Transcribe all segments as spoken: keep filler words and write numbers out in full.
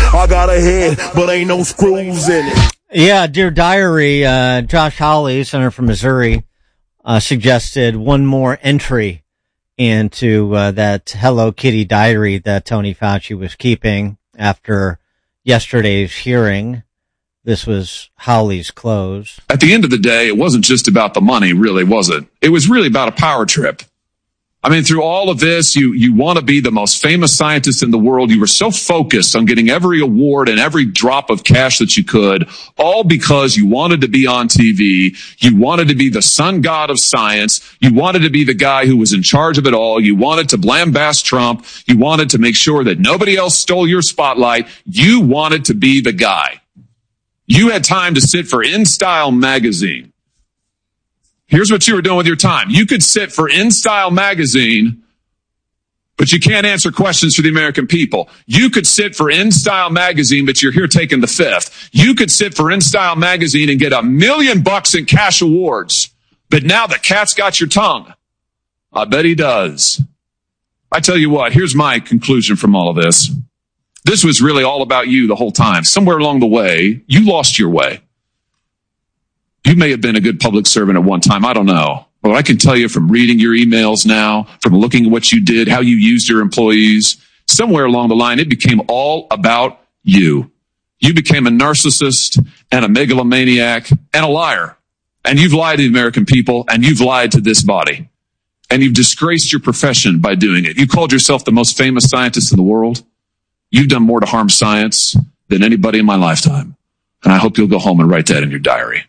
I got a head, but ain't no screws in it. Yeah, Dear Diary, uh, Josh Hawley, senator from Missouri, uh, suggested one more entry into uh, that Hello Kitty diary that Tony Fauci was keeping after yesterday's hearing. This was Hawley's close. At the end of the day, it wasn't just about the money, really, was it? It was really about a power trip. I mean, through all of this, you, you want to be the most famous scientist in the world. You were so focused on getting every award and every drop of cash that you could, all because you wanted to be on T V. You wanted to be the sun god of science. You wanted to be the guy who was in charge of it all. You wanted to lambast Trump. You wanted to make sure that nobody else stole your spotlight. You wanted to be the guy. You had time to sit for InStyle magazine. Here's what you were doing with your time. You could sit for InStyle magazine, but you can't answer questions for the American people. You could sit for InStyle magazine, but you're here taking the fifth. You could sit for InStyle magazine and get a million bucks in cash awards. But now the cat's got your tongue. I bet he does. I tell you what, here's my conclusion from all of this. This was really all about you the whole time. Somewhere along the way, you lost your way. You may have been a good public servant at one time. I don't know. But I can tell you from reading your emails now, from looking at what you did, how you used your employees, somewhere along the line, it became all about you. You became a narcissist and a megalomaniac and a liar. And you've lied to the American people, and you've lied to this body. And you've disgraced your profession by doing it. You called yourself the most famous scientist in the world. You've done more to harm science than anybody in my lifetime. And I hope you'll go home and write that in your diary.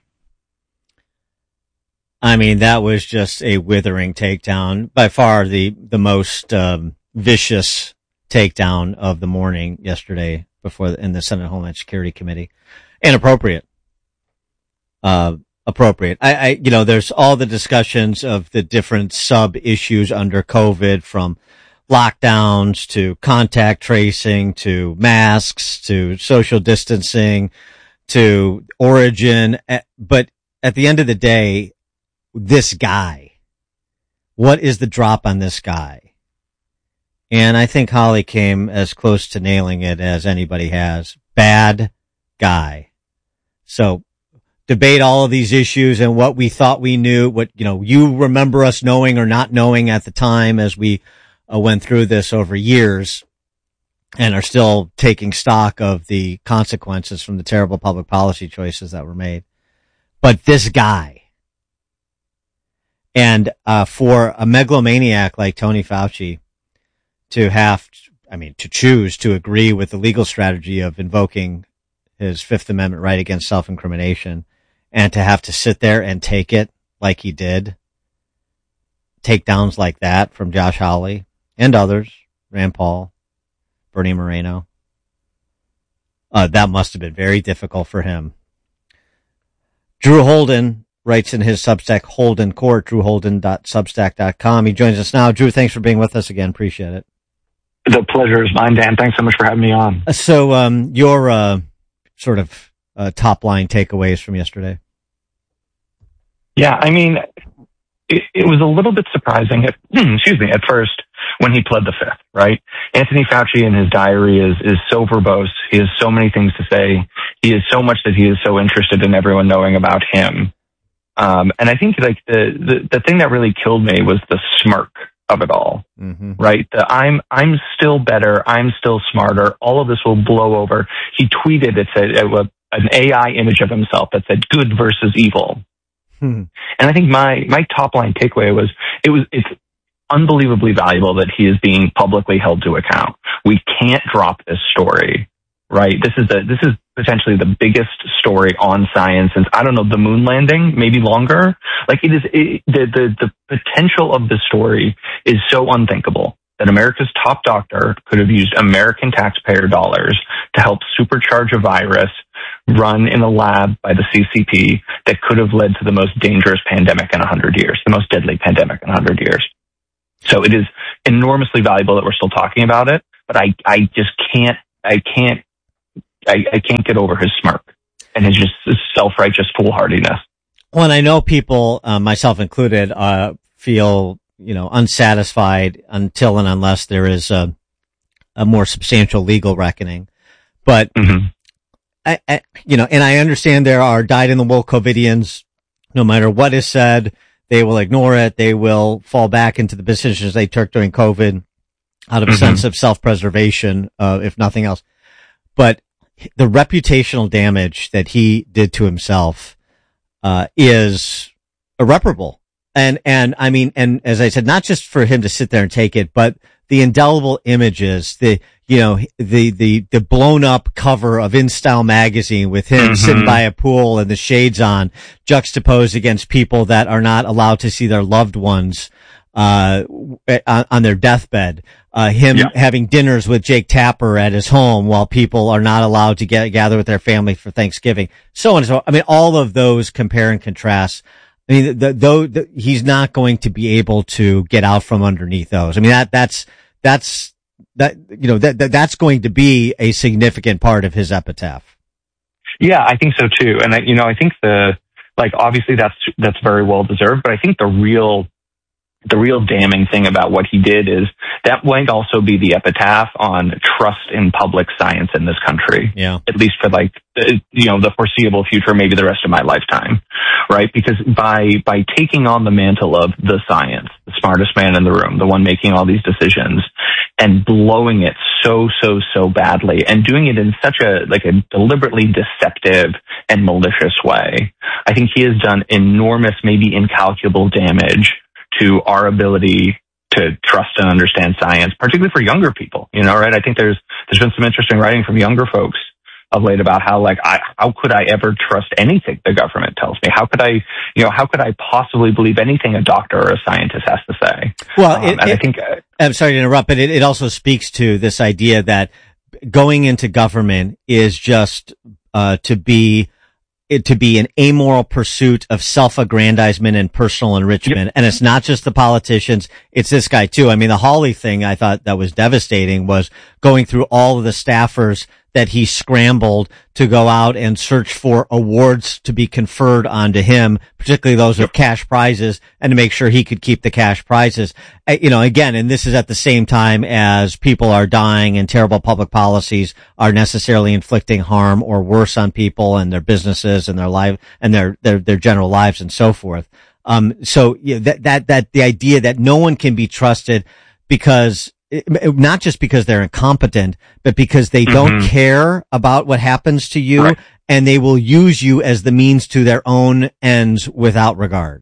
I mean, that was just a withering takedown. By far the, the most um, vicious takedown of the morning yesterday before the, in the Senate Homeland Security Committee. Inappropriate. Uh, appropriate. I, I, you know, there's all the discussions of the different sub issues under COVID, from lockdowns to contact tracing to masks to social distancing to origin. But at the end of the day, this guy, what is the drop on this guy? And I think Hawley came as close to nailing it as anybody has. Bad guy. So debate all of these issues and what we thought we knew, what, you know, you remember us knowing or not knowing at the time as we uh, went through this over years and are still taking stock of the consequences from the terrible public policy choices that were made. But this guy, and uh for a megalomaniac like Tony Fauci to have, I mean, to choose to agree with the legal strategy of invoking his Fifth Amendment right against self-incrimination, and to have to sit there and take it like he did, takedowns like that from Josh Hawley and others, Rand Paul, Bernie Moreno, uh, that must have been very difficult for him. Drew Holden writes in his Substack, Holden Court, drew holden dot substack dot com. He joins us now. Drew, thanks for being with us again. Appreciate it. The pleasure is mine, Dan. Thanks so much for having me on. So, um, your, uh, sort of, uh, top line takeaways from yesterday. Yeah, I mean, it, it was a little bit surprising at, excuse me, at first when he pled the fifth, right? Anthony Fauci in his diary is, is so verbose. He has so many things to say. He is so much that he is so interested in everyone knowing about him. Um, and I think like the, the, the thing that really killed me was the smirk of it all, mm-hmm. right? The I'm, I'm still better. I'm still smarter. All of this will blow over. He tweeted, it said, it was an A I image of himself that said good versus evil. Hmm. And I think my, my top line takeaway was, it was, it's unbelievably valuable that he is being publicly held to account. We can't drop this story, right? This is the, this is potentially the biggest story on science since, I don't know, the moon landing, maybe longer. Like it is, it, the, the, the potential of the story is so unthinkable that America's top doctor could have used American taxpayer dollars to help supercharge a virus run in a lab by the C C P that could have led to the most dangerous pandemic in a hundred years, the most deadly pandemic in a hundred years. So it is enormously valuable that we're still talking about it, but I, I just can't, I can't, I, I can't get over his smirk and his just his self-righteous foolhardiness. Well, and I know people, uh, myself included, uh, feel, you know, unsatisfied until and unless there is a, a more substantial legal reckoning. But, Mm-hmm. I, I, you know, and I understand there are dyed-in-the-wool COVIDians. No matter what is said, they will ignore it. They will fall back into the decisions they took during COVID out of a mm-hmm. sense of self-preservation, uh, if nothing else. But the reputational damage that he did to himself, uh, is irreparable. And, and I mean, and as I said, not just for him to sit there and take it, but the indelible images, the, you know, the, the, the blown up cover of InStyle magazine with him mm-hmm. sitting by a pool and the shades on, juxtaposed against people that are not allowed to see their loved ones, uh, on, on their deathbed. Uh, him yeah. having dinners with Jake Tapper at his home while people are not allowed to get, gather with their family for Thanksgiving. So on and so on. I mean, all of those compare and contrast. I mean, the, though the, he's not going to be able to get out from underneath those. I mean, that, that's, that's, that, you know, that, that, that's going to be a significant part of his epitaph. Yeah, I think so too. And I, you know, I think the, like, obviously that's, that's very well deserved, but I think the real, the real damning thing about what he did is that might also be the epitaph on trust in public science in this country. Yeah. At least for like, you know, the foreseeable future, maybe the rest of my lifetime. Right? Because by, by taking on the mantle of the science, the smartest man in the room, the one making all these decisions, and blowing it so, so, so badly, and doing it in such a, like a deliberately deceptive and malicious way, I think he has done enormous, maybe incalculable damage to our ability to trust and understand science, particularly for younger people, you know, right? I think there's, there's been some interesting writing from younger folks of late about how, like, I, how could I ever trust anything the government tells me? How could I, you know, how could I possibly believe anything a doctor or a scientist has to say? Well, um, it, and it, I think, uh, I'm sorry to interrupt, but it, it also speaks to this idea that going into government is just, uh, to be, it to be an amoral pursuit of self-aggrandizement and personal enrichment. Yep. And it's not just the politicians, it's this guy too. I mean, the Hawley thing I thought that was devastating was going through all of the staffers that he scrambled to go out and search for awards to be conferred onto him, particularly those with cash prizes, and to make sure he could keep the cash prizes. You know, again, and this is at the same time as people are dying and terrible public policies are necessarily inflicting harm or worse on people and their businesses and their life and their, their, their general lives and so forth. Um, so yeah, that, that, that the idea that no one can be trusted because not just because they're incompetent, but because they mm-hmm. don't care about what happens to you, right. and they will use you as the means to their own ends without regard.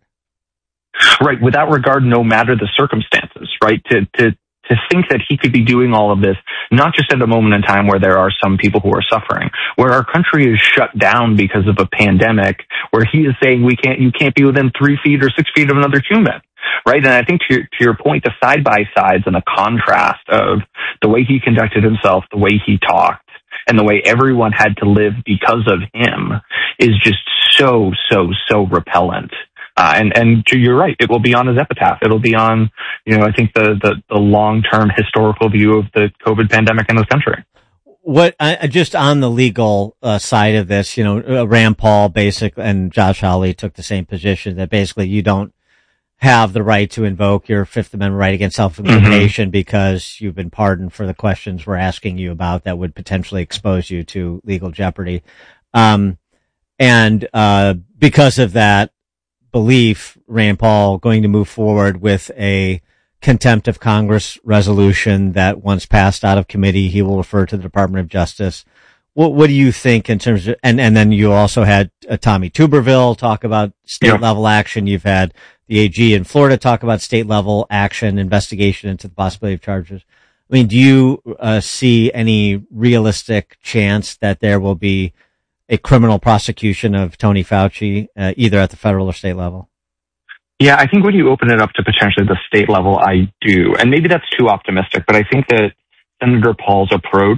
Right, without regard, no matter the circumstances, right? To, to, to think that he could be doing all of this, not just at a moment in time where there are some people who are suffering, where our country is shut down because of a pandemic, where he is saying we can't, you can't be within three feet or six feet of another human. Right. And I think to your, to your point, the side by sides and the contrast of the way he conducted himself, the way he talked, and the way everyone had to live because of him is just so, so, so repellent. Uh, and, and to, you're right. It will be on his epitaph. It'll be on, you know, I think the, the, the long-term historical view of the COVID pandemic in this country. What, I, just on the legal uh, side of this, you know, uh, Rand Paul basically, and Josh Hawley took the same position that basically you don't have the right to invoke your Fifth Amendment right against self-incrimination mm-hmm. because you've been pardoned for the questions we're asking you about that would potentially expose you to legal jeopardy. Um, and, uh, because of that belief, Rand Paul going to move forward with a contempt of Congress resolution that once passed out of committee, he will refer to the Department of Justice. What, what do you think in terms of, and, and then you also had uh, Tommy Tuberville talk about state yeah. level action. You've had the A G in Florida talk about state level action, investigation into the possibility of charges. I mean, do you uh, see any realistic chance that there will be a criminal prosecution of Tony Fauci, uh, either at the federal or state level? Yeah, I think when you open it up to potentially the state level, I do. And maybe that's too optimistic, but I think that Senator Paul's approach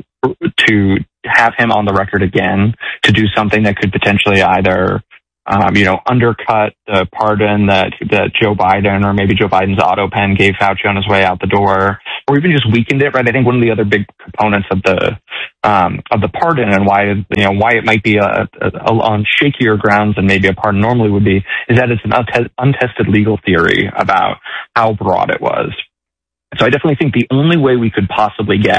to have him on the record again to do something that could potentially either Um, you know, undercut the pardon that, that Joe Biden or maybe Joe Biden's auto pen gave Fauci on his way out the door, or even just weakened it, right? I think one of the other big components of the, um, of the pardon and why, you know, why it might be a, a, a, on shakier grounds than maybe a pardon normally would be is that it's an untest- untested legal theory about how broad it was. So I definitely think the only way we could possibly get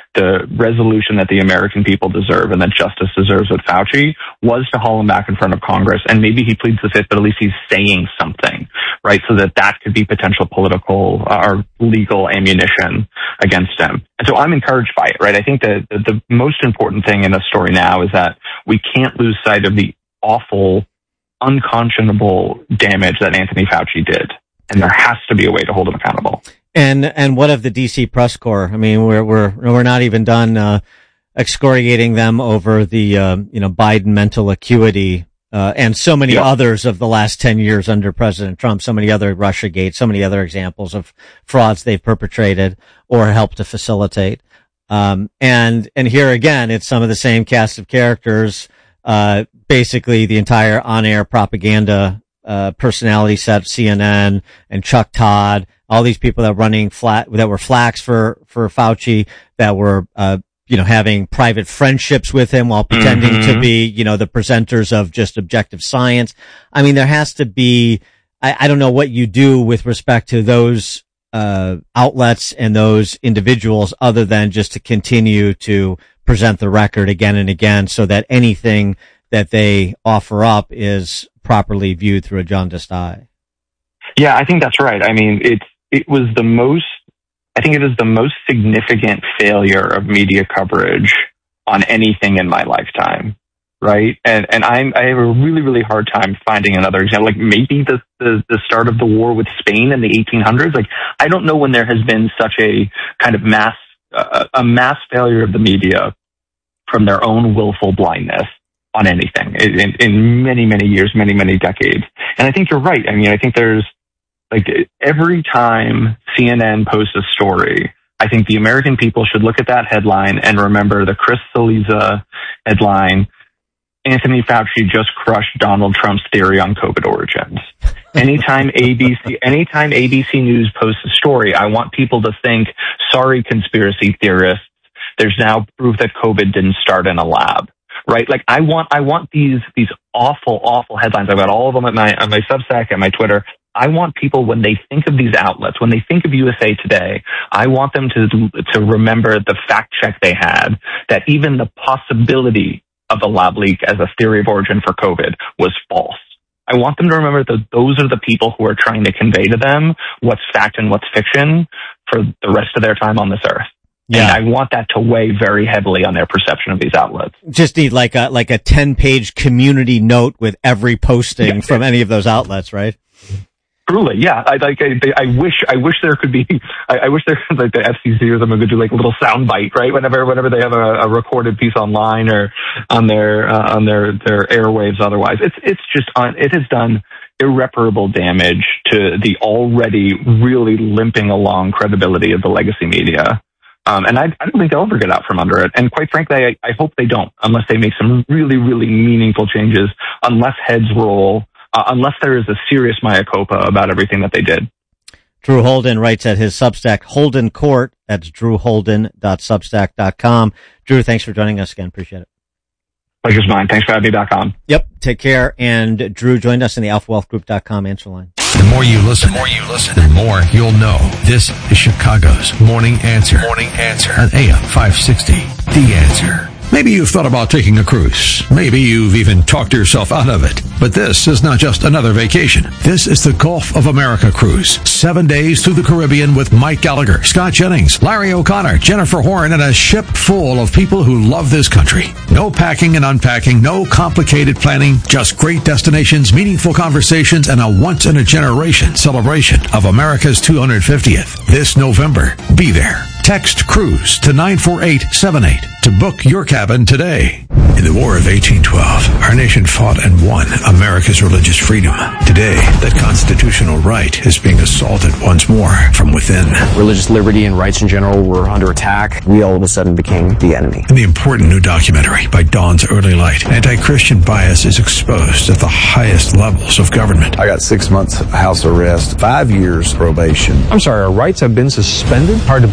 the resolution that the American people deserve and that justice deserves with Fauci was to haul him back in front of Congress. And maybe he pleads the fifth, but at least he's saying something, right? So that that could be potential political or legal ammunition against him. And so I'm encouraged by it, right? I think that the most important thing in the story now is that we can't lose sight of the awful, unconscionable damage that Anthony Fauci did. And there has to be a way to hold him accountable. And and what of the D C press corps? I mean, we're we're we're not even done uh, excoriating them over the uh, you know Biden mental acuity uh, and so many yeah. others of the last ten years under President Trump. So many other Russiagate, so many other examples of frauds they've perpetrated or helped to facilitate. Um, and and here again, it's some of the same cast of characters. Uh, basically, the entire on-air propaganda uh, personality set, C N N and Chuck Todd. All these people that were running flat, that were flacks for, for Fauci, that were, uh, you know, having private friendships with him while pretending mm-hmm. to be, you know, the presenters of just objective science. I mean, there has to be, I, I don't know what you do with respect to those, uh, outlets and those individuals other than just to continue to present the record again and again so that anything that they offer up is properly viewed through a jaundiced eye. Yeah, I think that's right. I mean, it's, It was the most, I think it is the most significant failure of media coverage on anything in my lifetime, right? And and I'm, I have a really, really hard time finding another example. Like maybe the, the, the start of the war with Spain in the eighteen hundreds. Like I don't know when there has been such a kind of mass, uh, a mass failure of the media from their own willful blindness on anything in, in many, many years, many, many decades. And I think you're right. I mean, I think there's, Like every time C N N posts a story, I think the American people should look at that headline and remember the Chris Cillizza headline, Anthony Fauci just crushed Donald Trump's theory on COVID origins. Anytime A B C, anytime A B C News posts a story, I want people to think, sorry, conspiracy theorists, there's now proof that COVID didn't start in a lab. Right? Like I want, I want these, these awful, awful headlines. I've got all of them at my, on my Substack and my Twitter. I want people, when they think of these outlets, when they think of U S A Today, I want them to, to remember the fact check they had, that even the possibility of a lab leak as a theory of origin for COVID was false. I want them to remember that those are the people who are trying to convey to them what's fact and what's fiction for the rest of their time on this earth. Yeah. And I want that to weigh very heavily on their perception of these outlets. Just need like a, like a ten page community note with every posting yeah. from any of those outlets, right? Truly, yeah. I like. I, I wish. I wish there could be. I, I wish there could, like the F C C or something could do like a little sound bite, right? Whenever, whenever they have a, a recorded piece online or on their uh, on their their airwaves. Otherwise, it's it's just on. It has done irreparable damage to the already really limping along credibility of the legacy media. Um, and I, I don't think they'll ever get out from under it. And quite frankly, I, I hope they don't, unless they make some really, really meaningful changes. Unless heads roll. Uh, unless there is a serious mea culpa about everything that they did. Drew Holden writes at his Substack, Holden Court. That's drew holden dot substack dot com. Drew, thanks for joining us again. Appreciate it. Pleasure's mine. Thanks for having me back on. Yep. Take care. And Drew joined us in the alpha wealth group dot com answer line. The more you listen, the more you listen, the more you'll know. This is Chicago's Morning Answer. Morning Answer on A M five sixty. The Answer. Maybe you've thought about taking a cruise. Maybe you've even talked yourself out of it. But this is not just another vacation. This is the Gulf of America cruise. Seven days through the Caribbean with Mike Gallagher, Scott Jennings, Larry O'Connor, Jennifer Horn, and a ship full of people who love this country. No packing and unpacking, no complicated planning, just great destinations, meaningful conversations, and a once-in-a-generation celebration of America's two hundred fiftieth. This November, be there. Text CRUISE to nine four eight seven eight to book your cabin today. In the War of eighteen twelve, our nation fought and won America's religious freedom. Today, that constitutional right is being assaulted once more from within. Religious liberty and rights in general were under attack. We all of a sudden became the enemy. In the important new documentary by Dawn's Early Light, anti-Christian bias is exposed at the highest levels of government. I got six months house arrest, five years probation. I'm sorry, our rights have been suspended? Hard to believe. That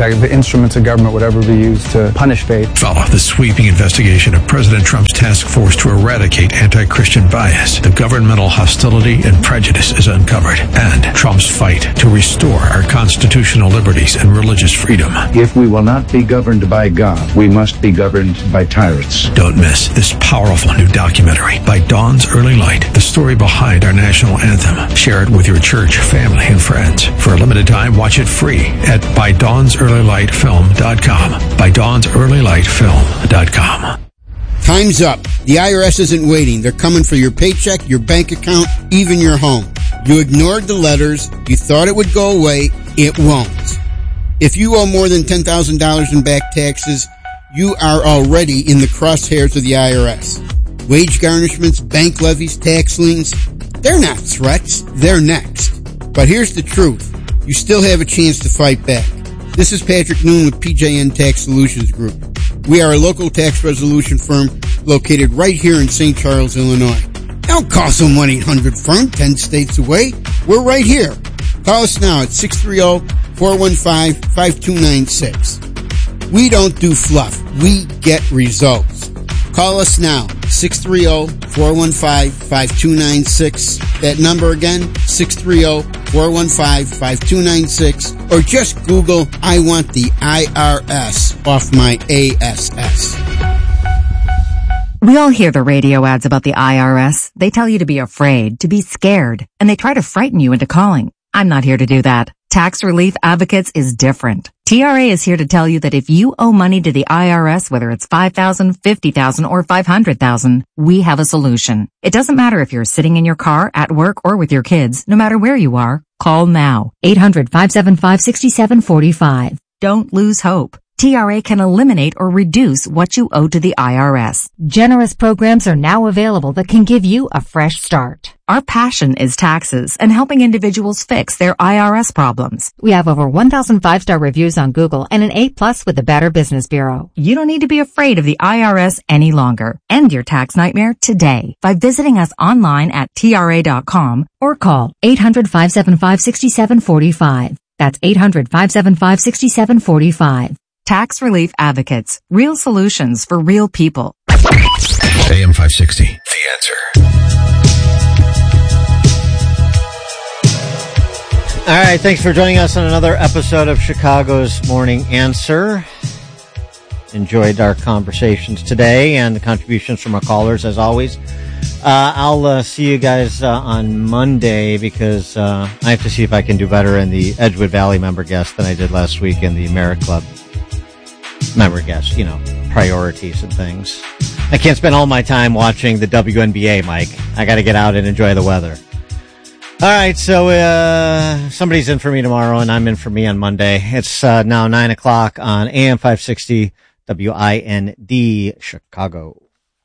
uh, the instruments of government would ever be used to punish faith. Follow the sweeping investigation of President Trump's task force to eradicate anti-Christian bias. The governmental hostility and prejudice is uncovered, and Trump's fight to restore our constitutional liberties and religious freedom. If we will not be governed by God, we must be governed by tyrants. Don't miss this powerful new documentary, By Dawn's Early Light, the story behind our national anthem. Share it with your church, family, and friends. For a limited time, watch it free at by dawns early light film dot com. by dawns early light film dot com. Time's up. The I R S isn't waiting. They're coming for your paycheck, your bank account, even your home. You ignored the letters. You thought it would go away. It won't. If you owe more than ten thousand dollars in back taxes, you are already in the crosshairs of the I R S. Wage garnishments, bank levies, tax liens, they're not threats. They're next. But here's the truth. You still have a chance to fight back. This is Patrick Noon with P J N Tax Solutions Group. We are a local tax resolution firm located right here in Saint Charles, Illinois. Don't call some one eight hundred firm ten states away. We're right here. Call us now at six three zero, four one five, five two nine six. We don't do fluff. We get results. Call us now, six three zero, four one five, five two nine six. That number again, six three zero, four one five, five two nine six. Or just Google, I want the I R S off my A S S. We all hear the radio ads about the I R S. They tell you to be afraid, to be scared, and they try to frighten you into calling. I'm not here to do that. Tax Relief Advocates is different. T R A is here to tell you that if you owe money to the I R S, whether it's five thousand dollars, fifty thousand dollars, or five hundred thousand dollars, we have a solution. It doesn't matter if you're sitting in your car, at work, or with your kids. No matter where you are, call now. eight hundred, five seven five, six seven four five. Don't lose hope. T R A can eliminate or reduce what you owe to the I R S. Generous programs are now available that can give you a fresh start. Our passion is taxes and helping individuals fix their I R S problems. We have over one thousand five-star reviews on Google and an A plus with the Better Business Bureau. You don't need to be afraid of the I R S any longer. End your tax nightmare today by visiting us online at T R A dot com or call eight hundred, five seven five, six seven four five. That's eight hundred, five seven five, six seven four five. Tax Relief Advocates. Real solutions for real people. A M five sixty. The Answer. All right, thanks for joining us on another episode of Chicago's Morning Answer. Enjoyed our conversations today and the contributions from our callers, as always. Uh, I'll uh, see you guys uh, on Monday because uh, I have to see if I can do better in the Edgewood Valley member guest than I did last week in the Merit Club member guest, you know, priorities and things. I can't spend all my time watching the W N B A, Mike. I got to get out and enjoy the weather. All right, so uh somebody's in for me tomorrow, and I'm in for me on Monday. It's uh, now nine o'clock on A M five sixty W I N D Chicago.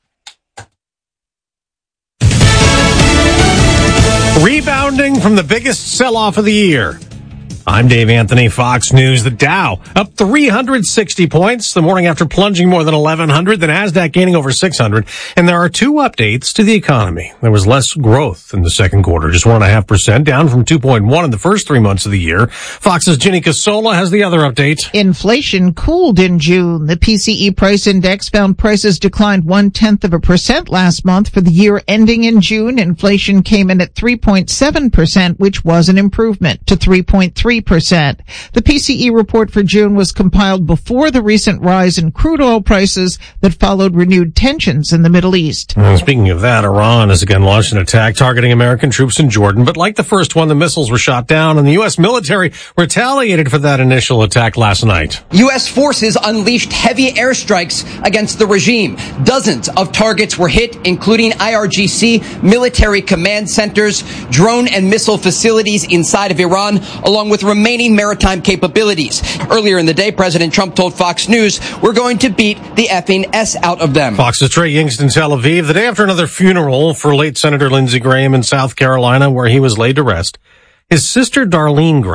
Rebounding from the biggest sell-off of the year. I'm Dave Anthony, Fox News. The Dow up three hundred sixty points the morning after plunging more than eleven hundred, the NASDAQ gaining over six hundred. And there are two updates to the economy. There was less growth in the second quarter, just one point five percent, down from two point one in the first three months of the year. Fox's Ginny Casola has the other update. Inflation cooled in June. The P C E price index found prices declined one-tenth of a percent last month. For the year ending in June, inflation came in at three point seven percent, which was an improvement to three point three percent. The P C E report for June was compiled before the recent rise in crude oil prices that followed renewed tensions in the Middle East. And speaking of that, Iran has again launched an attack targeting American troops in Jordan. But like the first one, the missiles were shot down, and the U S military retaliated for that initial attack last night. U S forces unleashed heavy airstrikes against the regime. Dozens of targets were hit, including I R G C, military command centers, drone and missile facilities inside of Iran, along with remaining maritime capabilities. Earlier in the day, President Trump told Fox News, we're going to beat the effing S out of them. Fox's Trey Yingst in Tel Aviv, the day after another funeral for late Senator Lindsey Graham in South Carolina, where he was laid to rest. His sister Darlene Graham,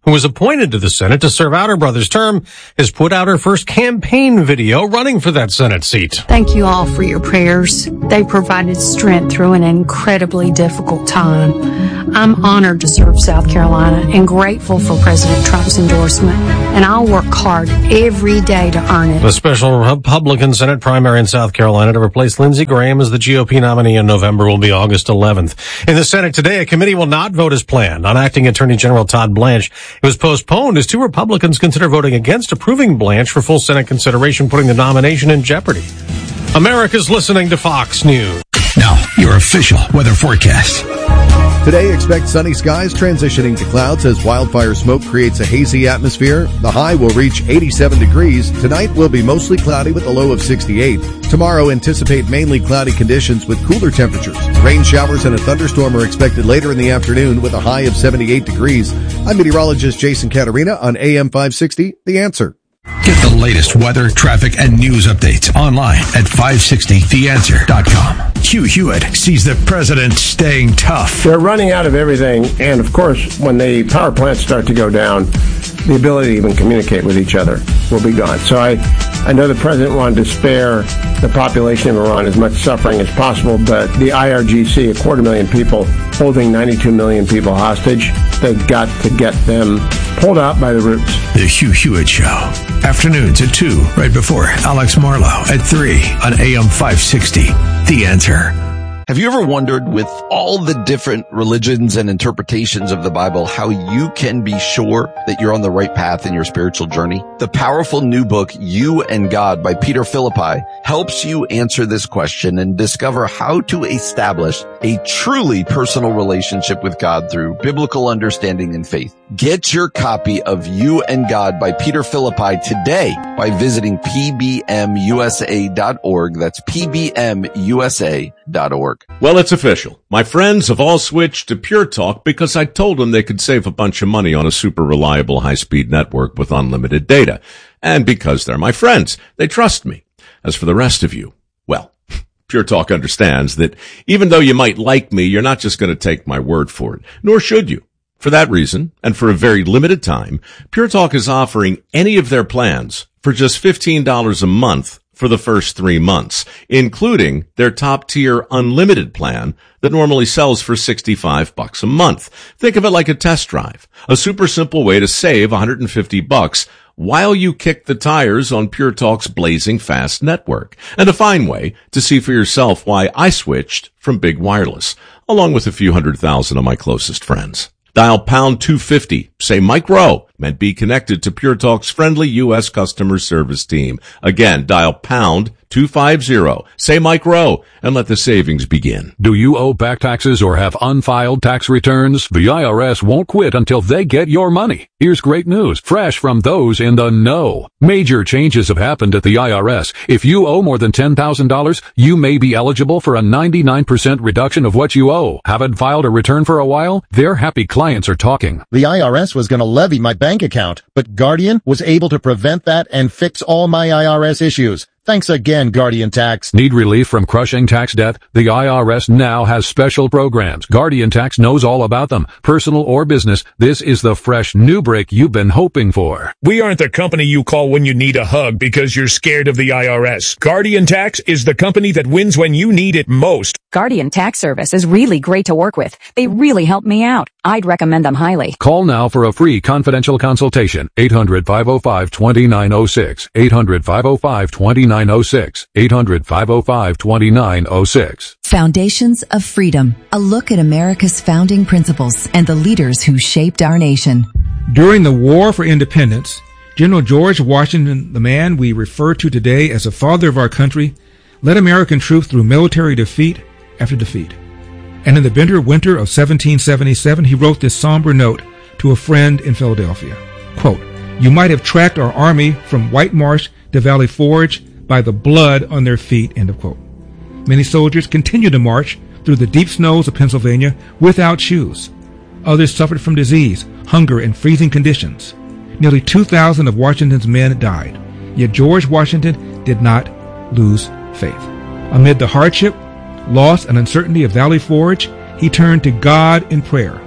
who was appointed to the Senate to serve out her brother's term, has put out her first campaign video running for that Senate seat. Thank you all for your prayers. They provided strength through an incredibly difficult time. I'm honored to serve South Carolina and grateful for President Trump's endorsement, and I'll work hard every day to earn it. The special Republican Senate primary in South Carolina to replace Lindsey Graham as the G O P nominee in November will be August eleventh. In the Senate today, a committee will not vote as planned on acting Attorney General Todd Blanche. It was postponed as two Republicans consider voting against approving Blanche for full Senate consideration, putting the nomination in jeopardy. America's listening to Fox News. Now, your official weather forecast. Today, expect sunny skies transitioning to clouds as wildfire smoke creates a hazy atmosphere. The high will reach eighty-seven degrees. Tonight will be mostly cloudy with a low of sixty-eight. Tomorrow, anticipate mainly cloudy conditions with cooler temperatures. Rain showers and a thunderstorm are expected later in the afternoon with a high of seventy-eight degrees. I'm meteorologist Jason Caterina on A M five sixty, The Answer. Get the latest weather, traffic, and news updates online at five sixty the answer dot com. Hugh Hewitt sees the president staying tough. They're running out of everything, and of course, when the power plants start to go down, the ability to even communicate with each other will be gone. So I, I know the president wanted to spare the population of Iran as much suffering as possible, but the I R G C, a quarter million people, holding ninety-two million people hostage, they've got to get them pulled out by the roots. The Hugh Hewitt Show. Afternoons at two, right before Alex Marlowe at three on A M five sixty. The Answer. Have you ever wondered, with all the different religions and interpretations of the Bible, how you can be sure that you're on the right path in your spiritual journey? The powerful new book, You and God by Peter Philippi, helps you answer this question and discover how to establish a truly personal relationship with God through biblical understanding and faith. Get your copy of You and God by Peter Philippi today by visiting P B M U S A dot org. That's P B M U S A dot org. Well, it's official. My friends have all switched to Pure Talk because I told them they could save a bunch of money on a super reliable high-speed network with unlimited data. And because they're my friends, they trust me. As for the rest of you, well, Pure Talk understands that even though you might like me, you're not just going to take my word for it, nor should you. For that reason, and for a very limited time, Pure Talk is offering any of their plans for just fifteen dollars a month for the first three months, including their top-tier unlimited plan that normally sells for sixty-five bucks a month. Think of it like a test drive, a super simple way to save one hundred fifty bucks while you kick the tires on Pure Talk's blazing fast network, and a fine way to see for yourself why I switched from Big Wireless, along with a few hundred thousand of my closest friends. Dial pound two fifty, say Mike Rowe, and be connected to Pure Talk's friendly U S customer service team. Again, dial pound two fifty, say Mike Rowe, and let the savings begin. Do you owe back taxes or have unfiled tax returns? The I R S won't quit until they get your money. Here's great news, fresh from those in the know. Major changes have happened at the I R S. If you owe more than ten thousand dollars, you may be eligible for a ninety-nine percent reduction of what you owe. Haven't filed a return for a while? Their happy clients are talking. The I R S was going to levy my bank account, but Guardian was able to prevent that and fix all my I R S issues. Thanks again, Guardian Tax. Need relief from crushing tax debt? The I R S now has special programs. Guardian Tax knows all about them. Personal or business, this is the fresh new break you've been hoping for. We aren't the company you call when you need a hug because you're scared of the I R S. Guardian Tax is the company that wins when you need it most. Guardian Tax Service is really great to work with. They really help me out. I'd recommend them highly. Call now for a free confidential consultation. eight hundred, five oh five, two nine oh six. eight hundred, five oh five, two nine oh six. eight hundred, five oh five, two nine oh six. Foundations of Freedom. A look at America's founding principles and the leaders who shaped our nation. During the War for Independence, General George Washington, the man we refer to today as the father of our country, led American troops through military defeat after defeat. And in the bitter winter of seventeen seventy-seven, he wrote this somber note to a friend in Philadelphia. Quote, "You might have tracked our army from White Marsh to Valley Forge by the blood on their feet," end of quote. Many soldiers continued to march through the deep snows of Pennsylvania without shoes. Others suffered from disease, hunger, and freezing conditions. Nearly two thousand of Washington's men died. Yet George Washington did not lose faith. Amid the hardship, loss, and uncertainty of Valley Forge, he turned to God in prayer.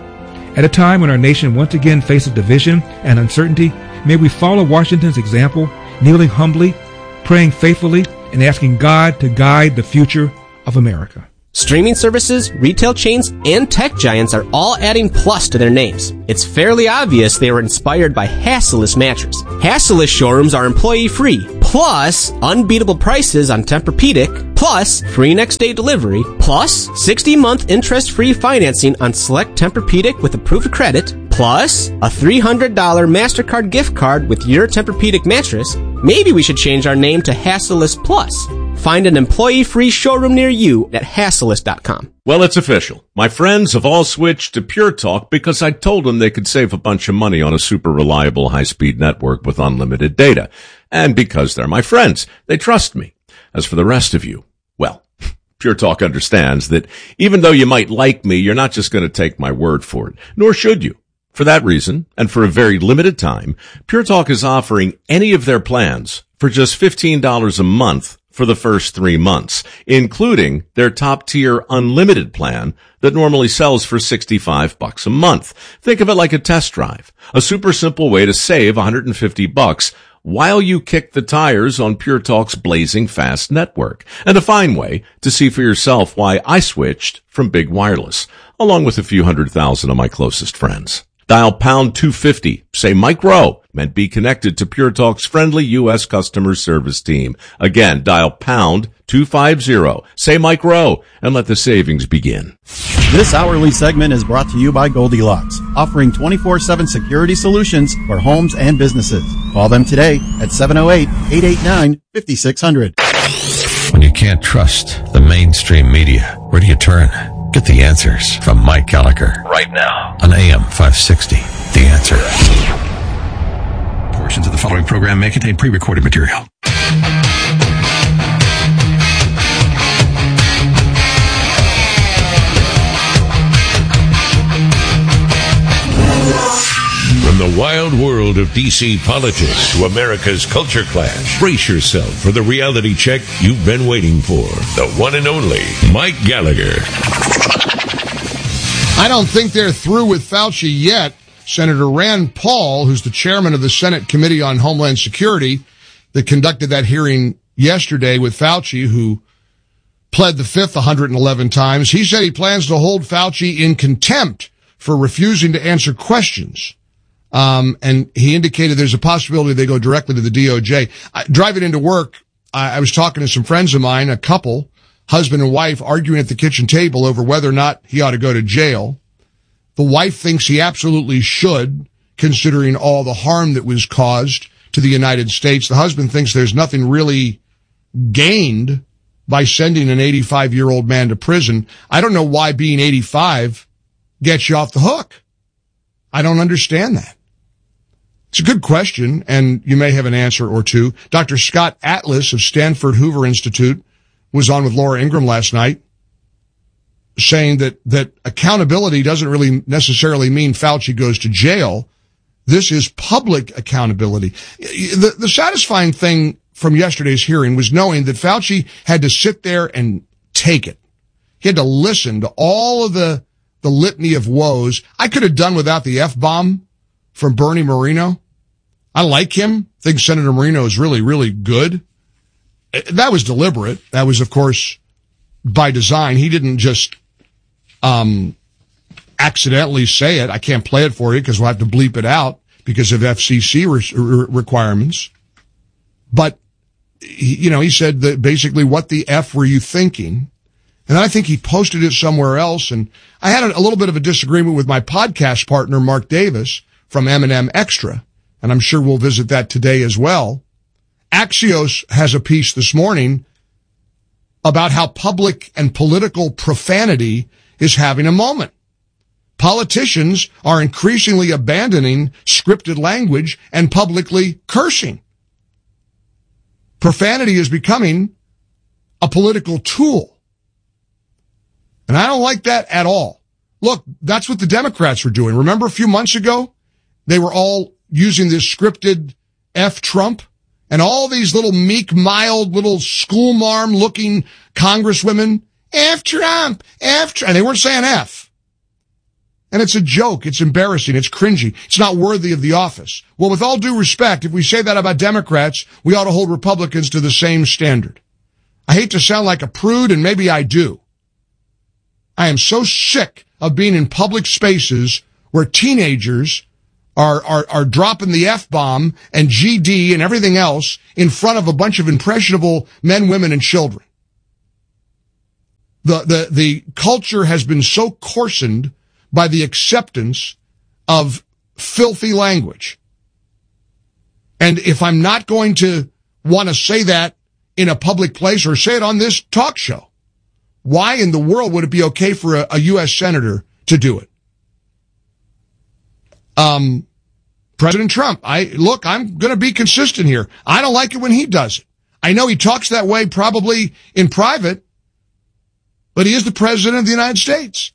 At a time when our nation once again faces division and uncertainty, may we follow Washington's example, kneeling humbly, praying faithfully, and asking God to guide the future of America. Streaming services, retail chains, and tech giants are all adding plus to their names. It's fairly obvious they were inspired by Hassellus Mattress. Hassellus showrooms are employee-free, plus unbeatable prices on Tempur-Pedic, plus free next-day delivery, plus sixty-month interest-free financing on select Tempur-Pedic with approved credit, plus a three hundred dollars MasterCard gift card with your Tempur-Pedic mattress. Maybe we should change our name to Hassellus Plus. Find an employee-free showroom near you at Hassellus dot com. Well, it's official. My friends have all switched to Pure Talk because I told them they could save a bunch of money on a super reliable high-speed network with unlimited data. And because they're my friends, they trust me. As for the rest of you, well, Pure Talk understands that even though you might like me, you're not just going to take my word for it, nor should you. For that reason, and for a very limited time, Pure Talk is offering any of their plans for just fifteen dollars a month for the first three months, including their top-tier unlimited plan that normally sells for sixty-five bucks a month. Think of it like a test drive, a super simple way to save one hundred fifty bucks while you kick the tires on Pure Talk's blazing fast network, and a fine way to see for yourself why I switched from Big Wireless, along with a few hundred thousand of my closest friends. Dial pound two fifty, say Mike Rowe, and be connected to Pure Talk's friendly U S customer service team. Again, dial pound two fifty, say Mike Rowe, and let the savings begin. This hourly segment is brought to you by Goldilocks, offering twenty-four seven security solutions for homes and businesses. Call them today at seven oh eight, eight eight nine, five six zero zero. When you can't trust the mainstream media, where do you turn? Get the answers from Mike Gallagher right now on A M five sixty. The Answer. Portions of the following program may contain pre-recorded material. From the wild world of D C politics to America's culture clash, brace yourself for the reality check you've been waiting for. The one and only Mike Gallagher. I don't think they're through with Fauci yet. Senator Rand Paul, who's the chairman of the Senate Committee on Homeland Security that conducted that hearing yesterday with Fauci, who pled the fifth one hundred eleven times, he said he plans to hold Fauci in contempt for refusing to answer questions. Um, and he indicated there's a possibility they go directly to the D O J. I, driving into work, I, I was talking to some friends of mine, a couple, husband and wife, arguing at the kitchen table over whether or not he ought to go to jail. The wife thinks he absolutely should, considering all the harm that was caused to the United States. The husband thinks there's nothing really gained by sending an eighty-five-year-old man to prison. I don't know why being eighty-five gets you off the hook. I don't understand that. It's a good question, and you may have an answer or two. Doctor Scott Atlas of Stanford Hoover Institute was on with Laura Ingraham last night, saying that, that accountability doesn't really necessarily mean Fauci goes to jail. This is public accountability. The, the satisfying thing from yesterday's hearing was knowing that Fauci had to sit there and take it. He had to listen to all of the, the litany of woes. I could have done without the F-bomb from Bernie Moreno. I like him. I think Senator Moreno is really, really good. That was deliberate. That was, of course, by design. He didn't just um accidentally say it. I can't play it for you because we'll have to bleep it out because of F C C re- re- requirements. But, he, you know, he said that basically, what the F were you thinking? And I think he posted it somewhere else. And I had a, a little bit of a disagreement with my podcast partner, Mark Davis, from M and M Extra. And I'm sure we'll visit that today as well. Axios has a piece this morning about how public and political profanity is having a moment. Politicians are increasingly abandoning scripted language and publicly cursing. Profanity is becoming a political tool. And I don't like that at all. Look, that's what the Democrats were doing. Remember a few months ago? They were all using this scripted F Trump, and all these little meek, mild, little schoolmarm looking congresswomen, F Trump, F Trump, and they weren't saying F. And it's a joke. It's embarrassing. It's cringy. It's not worthy of the office. Well, with all due respect, if we say that about Democrats, we ought to hold Republicans to the same standard. I hate to sound like a prude, and maybe I do. I am so sick of being in public spaces where teenagers are, are, are dropping the F-bomb and G D and everything else in front of a bunch of impressionable men, women, and children. The, the, the culture has been so coarsened by the acceptance of filthy language. And if I'm not going to want to say that in a public place or say it on this talk show, why in the world would it be okay for a, a U S senator to do it? Um, President Trump, I, look, I'm going to be consistent here. I don't like it when he does it. I know he talks that way probably in private, but he is the president of the United States.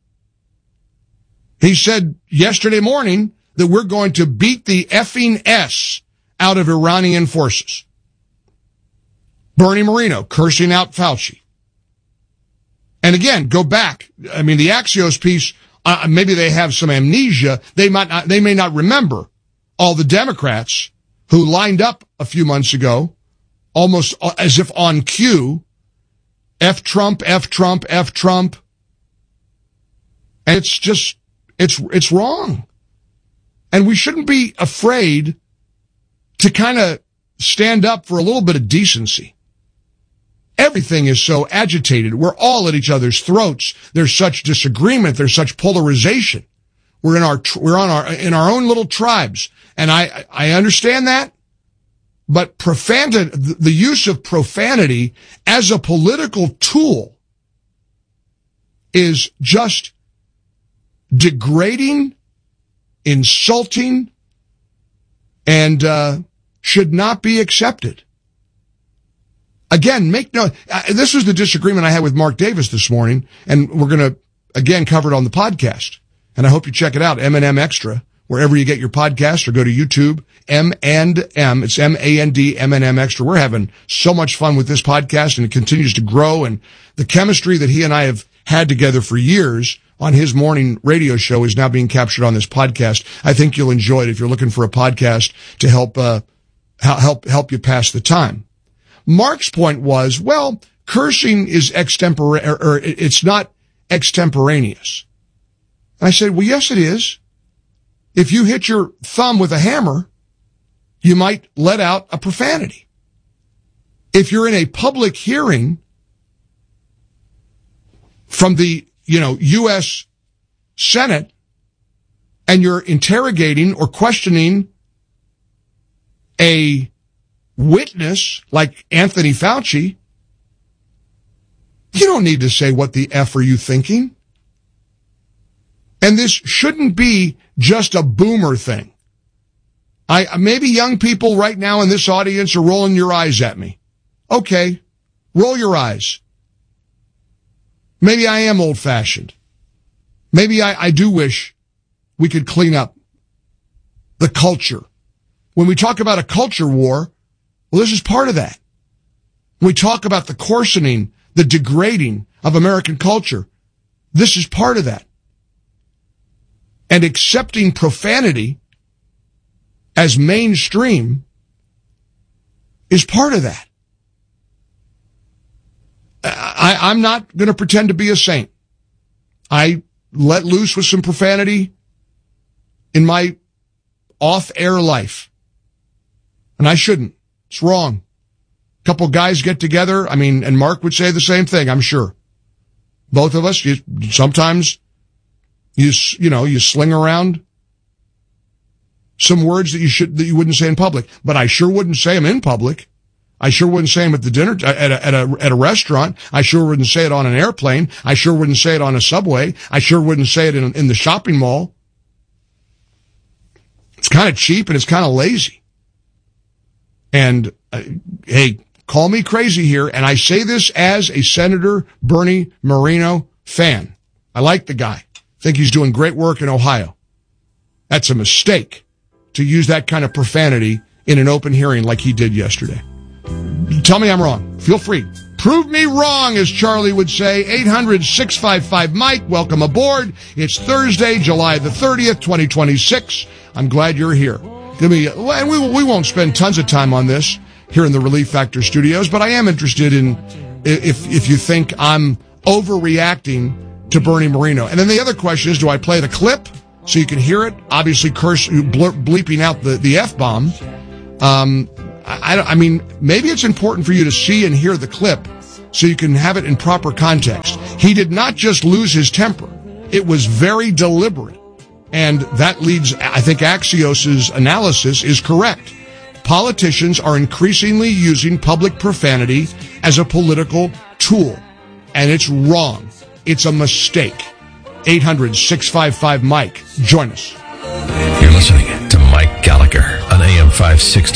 He said yesterday morning that we're going to beat the effing S out of Iranian forces. Bernie Moreno cursing out Fauci. And again, go back. I mean, the Axios piece, uh, maybe they have some amnesia. They might not, they may not remember all the Democrats who lined up a few months ago, almost as if on cue, F Trump, F Trump, F Trump. And it's just, It's, it's wrong. And we shouldn't be afraid to kind of stand up for a little bit of decency. Everything is so agitated. We're all at each other's throats. There's such disagreement. There's such polarization. We're in our, we're on our, in our own little tribes. And I, I understand that. But profanity, the use of profanity as a political tool is just degrading, insulting, and uh should not be accepted. Again, make no, uh, this was the disagreement I had with Mark Davis this morning, and we're going to, again, cover it on the podcast. And I hope you check it out, M and M Extra, wherever you get your podcast, or go to YouTube, M and M, it's M A N D, M and M Extra. We're having so much fun with this podcast, and it continues to grow, and the chemistry that he and I have had together for years on his morning radio show is now being captured on this podcast. I think you'll enjoy it if you're looking for a podcast to help, uh, help, help you pass the time. Mark's point was, well, cursing is extempore, or, or it's not extemporaneous. I said, well, yes, it is. If you hit your thumb with a hammer, you might let out a profanity. If you're in a public hearing from the, you know, U S Senate, and you're interrogating or questioning a witness like Anthony Fauci, you don't need to say, what the F are you thinking? And this shouldn't be just a boomer thing. I, maybe young people right now in this audience are rolling your eyes at me. Okay, roll your eyes. Maybe I am old-fashioned. Maybe I, I do wish we could clean up the culture. When we talk about a culture war, well, this is part of that. When we talk about the coarsening, the degrading of American culture, this is part of that. And accepting profanity as mainstream is part of that. I, I'm not going to pretend to be a saint. I let loose with some profanity in my off-air life. And I shouldn't. It's wrong. A couple guys get together. I mean, and Mark would say the same thing, I'm sure. Both of us, you, sometimes you, you know, you sling around some words that you should, that you wouldn't say in public. But I sure wouldn't say them in public. I sure wouldn't say them at the dinner, at a, at a, at a restaurant. I sure wouldn't say it on an airplane. I sure wouldn't say it on a subway. I sure wouldn't say it in, in the shopping mall. It's kind of cheap and it's kind of lazy. And, uh, hey, call me crazy here, and I say this as a Senator Bernie Moreno fan. I like the guy. Think he's doing great work in Ohio. That's a mistake to use that kind of profanity in an open hearing like he did yesterday. Tell me I'm wrong. Feel free. Prove me wrong, as Charlie would say. eight hundred, six five five, Mike. Welcome aboard. It's Thursday, July the thirtieth, twenty twenty-six. I'm glad you're here. Give me, and we, we won't spend tons of time on this here in the Relief Factor studios, but I am interested in if, if you think I'm overreacting to Bernie Moreno. And then the other question is, do I play the clip so you can hear it? Obviously, curse, bleeping out the, the F-bomb. Um, I, I mean, maybe it's important for you to see and hear the clip so you can have it in proper context. He did not just lose his temper. It was very deliberate. And that leads, I think Axios's analysis is correct. Politicians are increasingly using public profanity as a political tool. And it's wrong. It's a mistake. eight hundred, six five five, Mike. Join us. You're listening to Mike Gallagher on A M five sixty.